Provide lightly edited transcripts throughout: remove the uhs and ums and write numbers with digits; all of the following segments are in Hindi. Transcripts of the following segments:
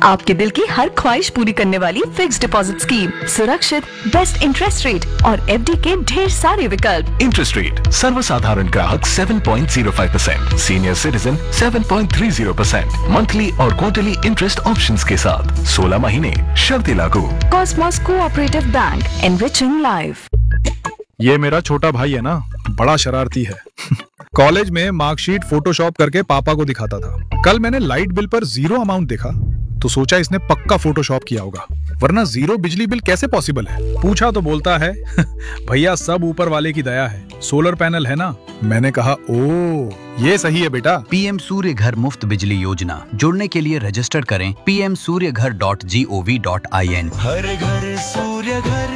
आपके दिल की हर ख्वाहिश पूरी करने वाली फिक्स डिपॉजिट स्कीम, सुरक्षित, बेस्ट इंटरेस्ट रेट और एफडी के ढेर सारे विकल्प। इंटरेस्ट रेट सर्वसाधारण ग्राहक 7.05%, सीनियर सिटीजन 7.30%, मंथली और क्वार्टरली इंटरेस्ट ऑप्शंस के साथ 16 महीने, शर्तें लागू। Cosmos cooperative bank, enriching life. ये मेरा छोटा भाई है ना, बड़ा शरारती है। कॉलेज में मार्कशीट फोटोशॉप करके पापा को दिखाता था। कल मैंने लाइट बिल पर 0 अमाउंट देखा तो सोचा इसने पक्का फोटोशॉप किया होगा, वरना 0 बिजली बिल कैसे पॉसिबल है। पूछा तो बोलता है भैया सब ऊपर वाले की दया है, सोलर पैनल है ना। मैंने कहा ओ ये सही है बेटा। पीएम सूर्य घर मुफ्त बिजली योजना, जुड़ने के लिए रजिस्टर करें pmsuryaghar.gov.in। हर घर सूर्य घर।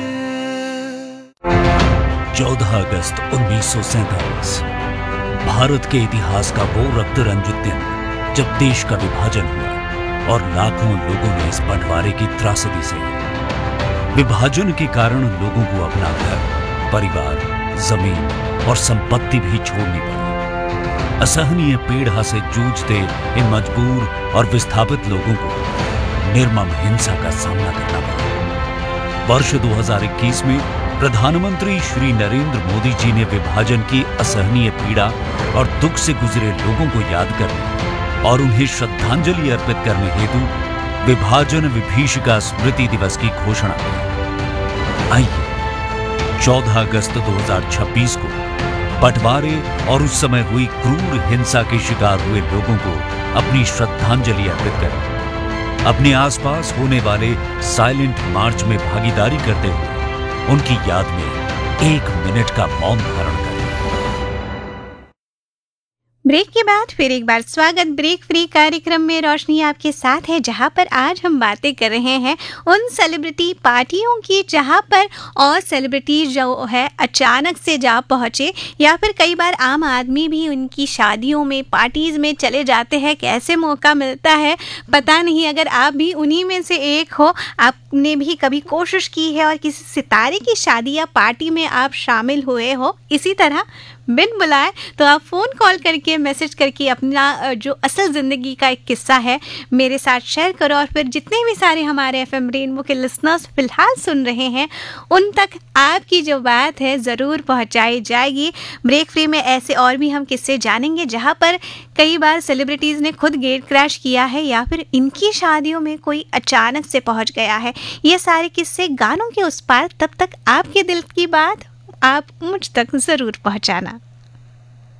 14 अगस्त 1947 भारत के इतिहास का वो रक्त रंजित दिन जब देश का विभाजन हुआ और लाखों लोगों ने इस बंटवारे की त्रासदी सही। विभाजन के कारण लोगों को अपना घर, परिवार, जमीन और संपत्ति भी छोड़नी पड़ी। असहनीय पीड़ा से जूझते इन मजबूर और विस्थापित लोगों को निर्मम हिंसा का सामना करना पड़ा। वर्ष 2021 में प्रधानमंत्री श्री नरेंद्र मोदी जी ने विभाजन की असहनीय पीड़ा और दुख से गुजरे लोगों को याद करने और उन्हें श्रद्धांजलि अर्पित करने हेतु विभाजन विभीषिका स्मृति दिवस की घोषणा की। आइए 14 अगस्त 2026 को बंटवारे और उस समय हुई क्रूर हिंसा के शिकार हुए लोगों को अपनी श्रद्धांजलि अर्पित करें। अपने आसपास होने वाले साइलेंट मार्च में भागीदारी करते हुए उनकी याद में 1 मिनट का मौन धारण करें। ब्रेक के बाद फिर एक बार स्वागत ब्रेक फ्री कार्यक्रम में। रोशनी आपके साथ है, जहां पर आज हम बातें कर रहे हैं उन सेलिब्रिटी पार्टियों की जहां पर और सेलिब्रिटी जो है अचानक से जा पहुंचे, या फिर कई बार आम आदमी भी उनकी शादियों में पार्टीज़ में चले जाते हैं। कैसे मौका मिलता है पता नहीं। अगर आप भी उन्हीं में से एक हो, आपने भी कभी कोशिश की है और किसी सितारे की शादी या पार्टी में आप शामिल हुए हो, इसी तरह बिन बुलाए तो आप फ़ोन कॉल करके मैसेज करके अपना जो असल ज़िंदगी का एक किस्सा है मेरे साथ शेयर करो। और फिर जितने भी सारे हमारे एफएम रेनबो के लिसनर्स फ़िलहाल सुन रहे हैं उन तक आपकी जो बात है ज़रूर पहुंचाई जाएगी। ब्रेक फ्री में ऐसे और भी हम किस्से जानेंगे जहां पर कई बार सेलिब्रिटीज़ ने खुद गेट क्रैश किया है या फिर इनकी शादियों में कोई अचानक से पहुँच गया है। ये सारे किस्से गानों के उस पार। तब तक आपके दिल की बात आप मुझ तक ज़रूर पहुंचाना।